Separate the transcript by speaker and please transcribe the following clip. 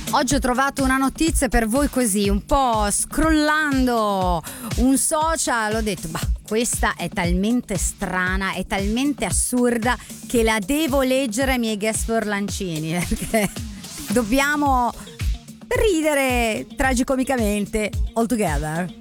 Speaker 1: Oggi ho trovato una notizia per voi così, un po' scrollando un social, ho detto, questa è talmente strana, è talmente assurda che la devo leggere ai miei guest Forlancini, perché dobbiamo ridere tragicomicamente all together.